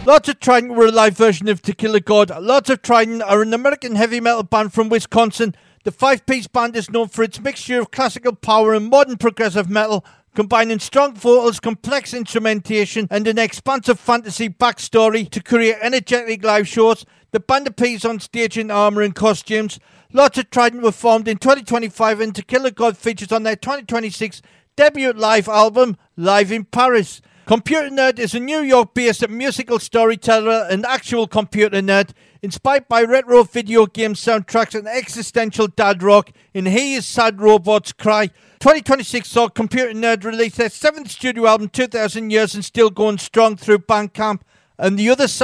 Lords of Trident were a live version of To Kill a God. Lords of Trident are an American heavy metal band from Wisconsin. The five-piece band is known for its mixture of classical power and modern progressive metal, combining strong vocals, complex instrumentation, and an expansive fantasy backstory to create energetic live shows. The band appears on stage in armour and costumes. Lords of Trident were formed in 2025, and To Kill a God features on their 2026 debut live album, Live in Paris. Computer Nerd is a New York-based musical storyteller and actual computer nerd, inspired by retro video game soundtracks and existential dad rock in He Is Sad Robots Cry. 2026 saw Computer Nerd release their 7th studio album, 2000 Years, and still going strong through Bandcamp. And the other side